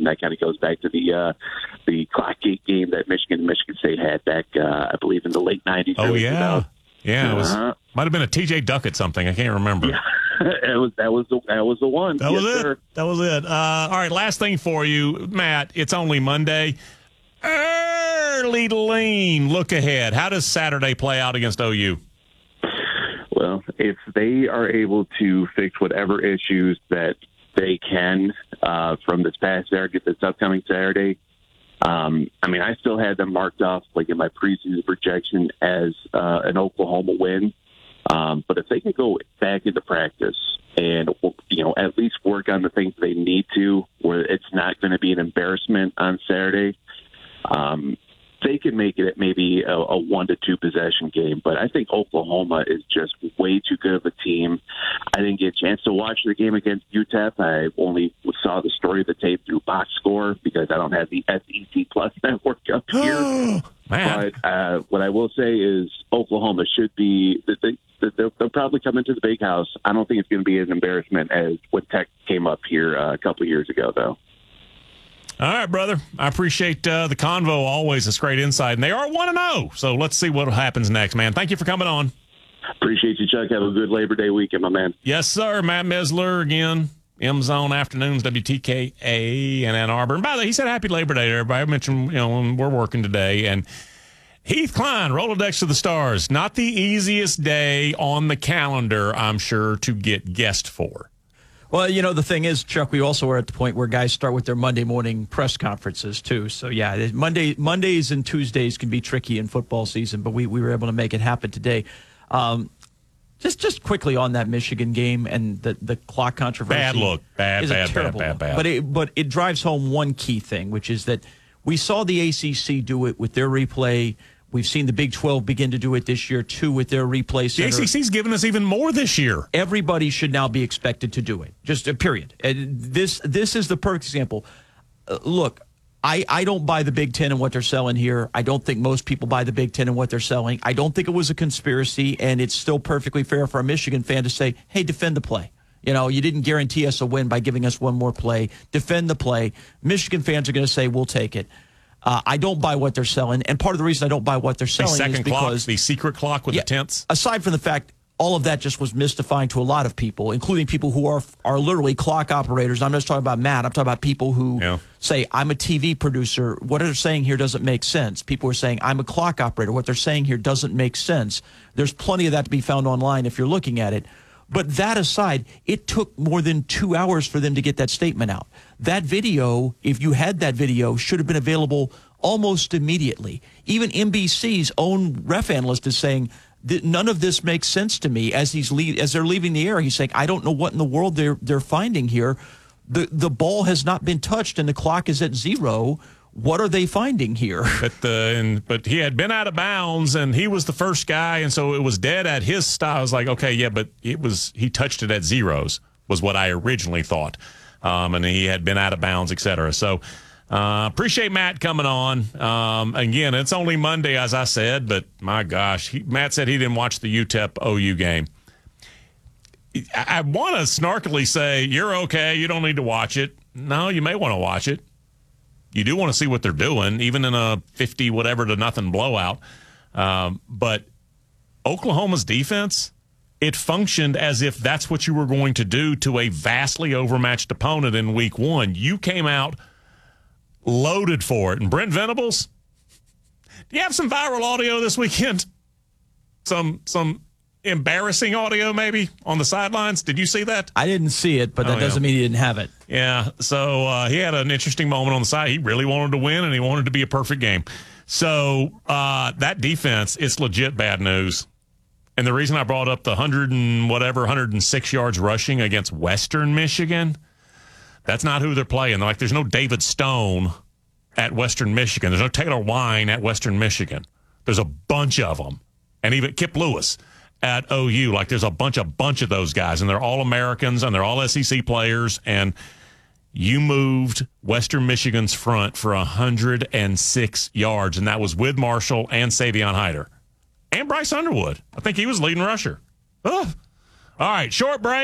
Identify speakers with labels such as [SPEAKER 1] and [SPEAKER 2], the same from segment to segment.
[SPEAKER 1] that kind of goes back to the clock gate game that Michigan State had back, I believe, in the late 90s.
[SPEAKER 2] Oh, yeah. Yeah, it was, might have been a T.J. Duckett something. I can't remember.
[SPEAKER 1] Yeah. That was the one.
[SPEAKER 2] That was it.
[SPEAKER 1] Sir.
[SPEAKER 2] That was it. All right, last thing for you, Matt. It's only Monday. Early lean. Look ahead. How does Saturday play out against OU?
[SPEAKER 1] Well, if they are able to fix whatever issues that they can from this past Saturday, this upcoming Saturday, I still had them marked off like in my preseason projection as an Oklahoma win. But if they can go back into practice and, at least work on the things they need to, where it's not going to be an embarrassment on Saturday, they can make it maybe a 1-2 possession game. But I think Oklahoma is just way too good of a team. I didn't get a chance to watch the game against UTEP. I only saw the story of the tape through Box Score because I don't have the SEC Plus network up here.
[SPEAKER 2] Man.
[SPEAKER 1] But what I will say is Oklahoma should be they'll probably come into the big house. I don't think it's going to be as embarrassment as what Tech came up here a couple of years ago, though.
[SPEAKER 2] All right, brother. I appreciate the convo. Always a great insight. And they are 1-0. So let's see what happens next, man. Thank you for coming on.
[SPEAKER 1] Appreciate you, Chuck. Have a good Labor Day weekend, my man.
[SPEAKER 2] Yes, sir. Matt Mesler again. M-Zone Afternoons, WTKA in Ann Arbor. And by the way, he said happy Labor Day to everybody. I mentioned, we're working today. And Heath Klein, Rolodex of the Stars. Not the easiest day on the calendar, I'm sure, to get guessed for.
[SPEAKER 3] Well, the thing is, Chuck, we also are at the point where guys start with their Monday morning press conferences, too. So, yeah, Mondays and Tuesdays can be tricky in football season, but we were able to make it happen today. Just quickly on that Michigan game and the clock controversy.
[SPEAKER 2] Bad look. Bad.
[SPEAKER 3] But it drives home one key thing, which is that we saw the ACC do it with their replay. We've seen the Big 12 begin to do it this year, too, with their replay center.
[SPEAKER 2] The ACC's given us even more this year.
[SPEAKER 3] Everybody should now be expected to do it. Just a period. This is the perfect example. Look, I don't buy the Big Ten and what they're selling here. I don't think most people buy the Big Ten and what they're selling. I don't think it was a conspiracy, and it's still perfectly fair for a Michigan fan to say, hey, defend the play. You didn't guarantee us a win by giving us one more play. Defend the play. Michigan fans are going to say, we'll take it. I don't buy what they're selling, and part of the reason I don't buy what they're selling is because
[SPEAKER 2] the secret clock with the tenths.
[SPEAKER 3] Aside from the fact all of that just was mystifying to a lot of people, including people who are literally clock operators. I'm not just talking about Matt. I'm talking about people who say, I'm a TV producer. What they're saying here doesn't make sense. People are saying, I'm a clock operator. What they're saying here doesn't make sense. There's plenty of that to be found online if you're looking at it. But that aside, it took more than 2 hours for them to get that statement out. That video, if you had that video, should have been available almost immediately. Even NBC's own ref analyst is saying that none of this makes sense to me. As they're leaving the air, he's saying, I don't know what in the world they're finding here. The ball has not been touched and the clock is at 0. What are they finding here?
[SPEAKER 2] But he had been out of bounds, and he was the first guy, and so it was dead at his style. I was like, okay, yeah, but he touched it at 0s, was what I originally thought. And he had been out of bounds, et cetera. So appreciate Matt coming on. Again, it's only Monday, as I said, but my gosh, Matt said he didn't watch the UTEP OU game. I want to snarkily say, you're okay, you don't need to watch it. No, you may want to watch it. You do want to see what they're doing, even in a 50-0 blowout. But Oklahoma's defense, it functioned as if that's what you were going to do to a vastly overmatched opponent in week 1. You came out loaded for it. And Brent Venables, do you have some viral audio this weekend? Some embarrassing audio maybe on the sidelines? Did you see that?
[SPEAKER 3] I didn't see it, but that doesn't mean he didn't have it.
[SPEAKER 2] Yeah, so he had an interesting moment on the side. He really wanted to win, and he wanted it to be a perfect game. So that defense, it's legit bad news. And the reason I brought up the 106 yards rushing against Western Michigan, that's not who they're playing. Like, there's no David Stone at Western Michigan. There's no Taylor Wine at Western Michigan. There's a bunch of them. And even Kip Lewis at OU. Like, there's a bunch of those guys, and they're all Americans, and they're all SEC players, and you moved Western Michigan's front for 106 yards, and that was with Marshall and Savion Hyder. And Bryce Underwood. I think he was leading rusher. Ugh. All right, short break.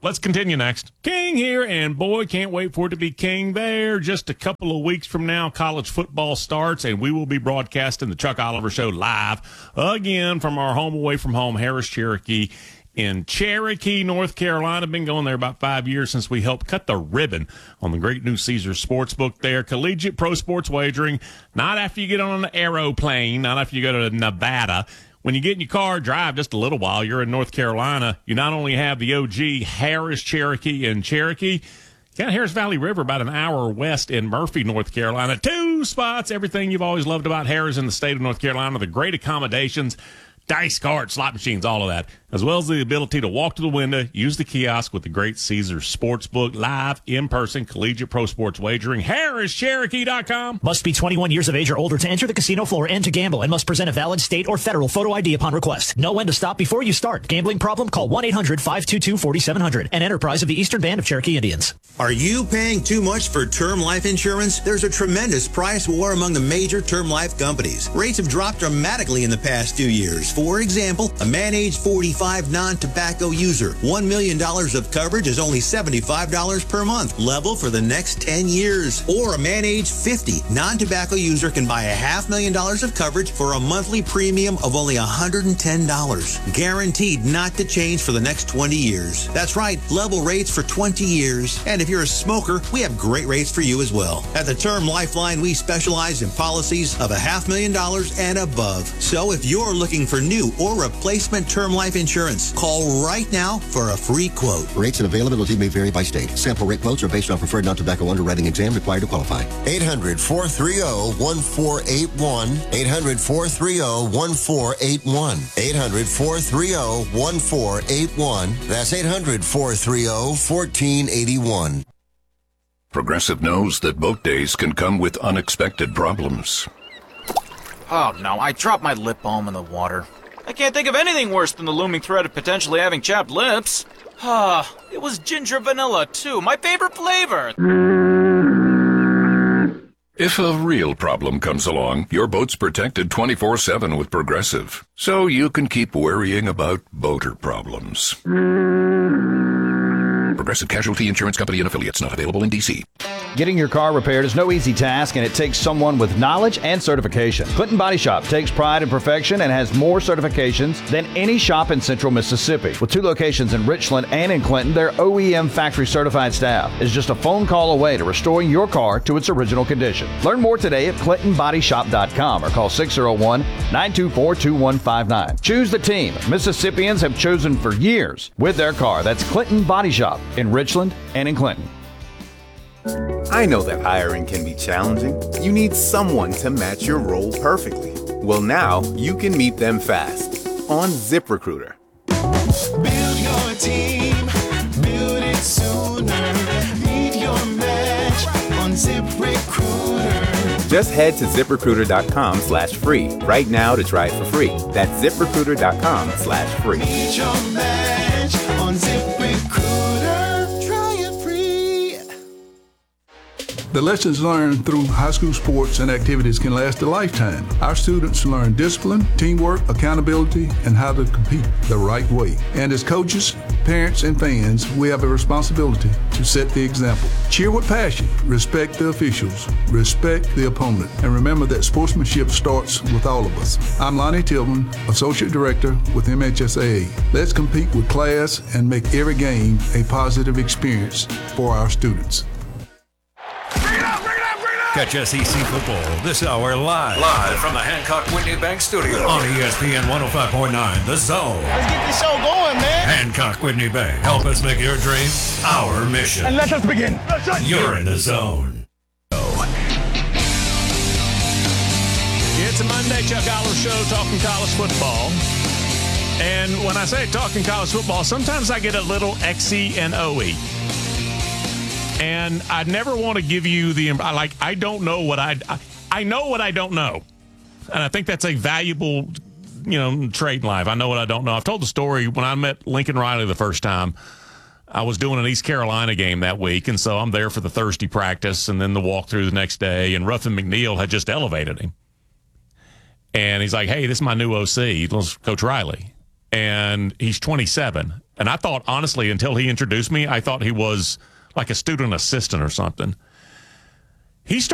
[SPEAKER 2] let's continue next.
[SPEAKER 4] King here, and boy, can't wait for it to be King there. Just a couple of weeks from now, college football starts, and we will be broadcasting the Chuck Oliver Show live again from our home away from home, Harris Cherokee in Cherokee, North Carolina. Been going there about 5 years since we helped cut the ribbon on the great new Caesars Sportsbook there. Collegiate pro sports wagering, not after you get on an aeroplane, not after you go to Nevada. When you get in your car, drive just a little while, you're in North Carolina. You not only have the OG Harris Cherokee in Cherokee, you got Harris Valley River about an hour west in Murphy, North Carolina. 2 spots, everything you've always loved about Harris in the state of North Carolina, the great accommodations, dice cards, slot machines, all of that, as well as the ability to walk to the window, use the kiosk with the great Caesars Sportsbook, live, in-person, collegiate pro sports wagering. HarrisCherokee.com.
[SPEAKER 5] Must be 21 years of age or older to enter the casino floor and to gamble, and must present a valid state or federal photo ID upon request. Know when to stop before you start. Gambling problem? Call 1-800-522-4700. An enterprise of the Eastern Band of Cherokee Indians.
[SPEAKER 6] Are you paying too much for term life insurance? There's a tremendous price war among the major term life companies. Rates have dropped dramatically in the past 2 years. For example, a man aged 45 non-tobacco user, $1 million of coverage is only $75 per month, level for the next 10 years. Or a man aged 50 non-tobacco user can buy $500,000 of coverage for a monthly premium of only $110, guaranteed not to change for the next 20 years. That's right, level rates for 20 years. And if you're a smoker, we have great rates for you as well. At the Term Lifeline, we specialize in policies of $500,000 and above. So if you're looking for new or replacement term life insurance, call right now for a free quote.
[SPEAKER 7] Rates and availability may vary by state. Sample rate quotes are based on preferred non-tobacco underwriting exam required to qualify.
[SPEAKER 8] 800-430-1481. 800-430-1481. 800-430-1481. That's 800-430-1481.
[SPEAKER 9] Progressive knows that boat days can come with unexpected problems.
[SPEAKER 10] Oh no, I dropped my lip balm in the water. I can't think of anything worse than the looming threat of potentially having chapped lips. It was ginger vanilla, too. My favorite flavor.
[SPEAKER 9] If a real problem comes along, your boat's protected 24/7 with Progressive, so you can keep worrying about boater problems. Progressive Casualty Insurance Company and Affiliates, not available in D.C.
[SPEAKER 11] Getting your car repaired is no easy task, and it takes someone with knowledge and certification. Clinton Body Shop takes pride in perfection and has more certifications than any shop in Central Mississippi. With 2 locations in Richland and in Clinton, their OEM factory certified staff is just a phone call away to restoring your car to its original condition. Learn more today at ClintonBodyShop.com or call 601-924-2159. Choose the team Mississippians have chosen for years with their car. That's Clinton Body Shop in Richland and in Clinton.
[SPEAKER 12] I know that hiring can be challenging. You need someone to match your role perfectly. Well, now you can meet them fast on ZipRecruiter.
[SPEAKER 13] Build your team, build it sooner. Meet your match on ZipRecruiter.
[SPEAKER 12] Just head to ZipRecruiter.com/free right now to try it for free. That's ZipRecruiter.com/free.
[SPEAKER 13] Meet your match on ZipRecruiter. Try it free.
[SPEAKER 14] The lessons learned through high school sports and activities can last a lifetime. Our students learn discipline, teamwork, accountability, and how to compete the right way. And as coaches, parents, and fans, we have a responsibility to set the example. Cheer with passion, respect the officials, respect the opponent, and remember that sportsmanship starts with all of us. I'm Lonnie Tillman, Associate Director with MHSAA. Let's compete with class and make every game a positive experience for our students.
[SPEAKER 15] Catch SEC football this hour live from the Hancock Whitney Bank Studio on ESPN 105.9 The Zone.
[SPEAKER 13] Let's get this show going, man.
[SPEAKER 15] Hancock Whitney Bank. Help us make your dream our mission.
[SPEAKER 13] And let us begin.
[SPEAKER 15] You're in the zone.
[SPEAKER 2] It's a Monday Chuck Oliver Show talking college football. And when I say talking college football, sometimes I get a little X-y and O-y. And I never want to give you I don't know what I know what I don't know. And I think that's a valuable, trait in life. I know what I don't know. I've told the story when I met Lincoln Riley the first time. I was doing an East Carolina game that week, and so I'm there for the Thursday practice and then the walkthrough the next day, and Ruffin McNeil had just elevated him. And he's like, hey, this is my new OC, Coach Riley. And he's 27. And I thought, honestly, until he introduced me, I thought he was like a student assistant or something. He started